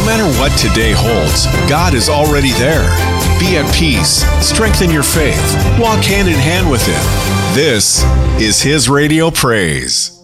No matter what today holds, God is already there. Be at peace, strengthen your faith, walk hand in hand with Him. This is His Radio Praise.